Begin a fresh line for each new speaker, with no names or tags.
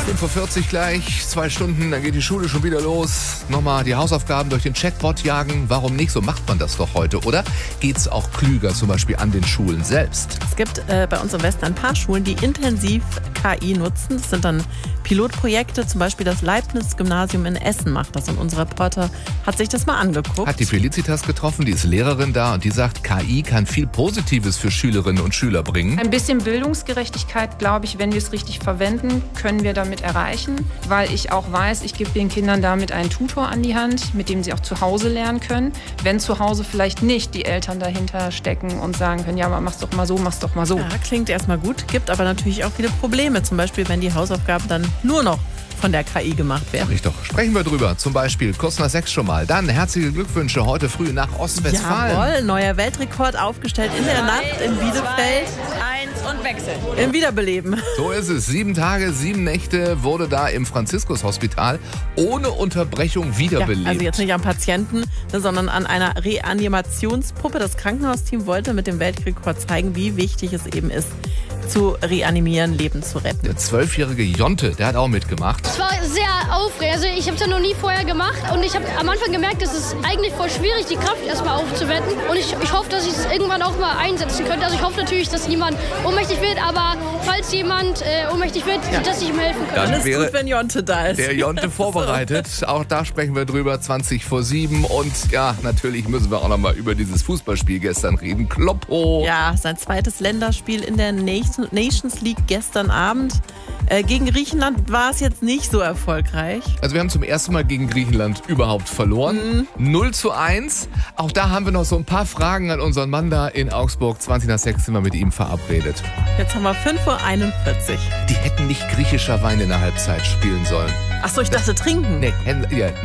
5:40 Uhr gleich, 2 Stunden, dann geht die Schule schon wieder los. Nochmal die Hausaufgaben durch den Chatbot jagen. Warum nicht? So macht man das doch heute, oder? Geht's auch klüger, zum Beispiel an den Schulen selbst?
Es gibt bei uns im Westen ein paar Schulen, die intensiv KI nutzen. Das sind dann Pilotprojekte, zum Beispiel das Leibniz-Gymnasium in Essen macht das. Und unser Reporter hat sich das mal angeguckt.
Hat die Felicitas getroffen, die ist Lehrerin da und die sagt, KI kann viel Positives für Schülerinnen und Schüler bringen.
Ein bisschen Bildungsgerechtigkeit, glaube ich, wenn wir es richtig verwenden, können wir damit erreichen, weil ich auch weiß, ich gebe den Kindern damit einen Tutor an die Hand, mit dem sie auch zu Hause lernen können. Wenn zu Hause vielleicht nicht die Eltern dahinter stecken und sagen können, ja, aber mach's doch mal so, mach's doch mal so.
Ja, klingt erstmal gut, gibt aber natürlich auch viele Probleme. Zum Beispiel, wenn die Hausaufgaben dann nur noch von der KI gemacht werden.
Sag ich doch. Sprechen wir drüber. Zum Beispiel kurz nach 6 schon mal. Dann herzliche Glückwünsche heute früh nach Ostwestfalen.
Jawohl, neuer Weltrekord aufgestellt in der Nacht in Bielefeld.
1 und Wechsel.
Im Wiederbeleben.
So ist es. 7 Tage, 7 Nächte wurde da im Franziskus-Hospital ohne Unterbrechung wiederbelebt.
Ja, also jetzt nicht am Patienten, sondern an einer Reanimationspuppe. Das Krankenhausteam wollte mit dem Weltrekord zeigen, wie wichtig es eben ist, zu reanimieren, Leben zu retten.
Der 12-jährige Jonte, der hat auch mitgemacht.
Es war sehr aufregend. Also ich habe es ja noch nie vorher gemacht und ich habe am Anfang gemerkt, es ist eigentlich voll schwierig, die Kraft erstmal aufzuwenden. Und ich hoffe, dass ich es irgendwann auch mal einsetzen könnte. Also ich hoffe natürlich, dass niemand ohnmächtig wird, aber falls jemand ohnmächtig wird, dass ich ihm helfen kann.
Dann
Alles
wäre
gut, wenn Jonte da ist.
der Jonte vorbereitet. Auch da sprechen wir drüber, 6:20. Und ja, natürlich müssen wir auch noch mal über dieses Fußballspiel gestern reden. Kloppo.
Ja, sein zweites Länderspiel in der Nations League gestern Abend. Gegen Griechenland war es jetzt nicht so erfolgreich.
Also wir haben zum ersten Mal gegen Griechenland überhaupt verloren. 0:1. Auch da haben wir noch so ein paar Fragen an unseren Mann da in Augsburg. 6:20 sind wir mit ihm verabredet.
Jetzt haben wir 5:41 Uhr.
Die hätten nicht griechischer Wein in der Halbzeit spielen sollen.
Achso, ich dachte trinken.
Nee, ja,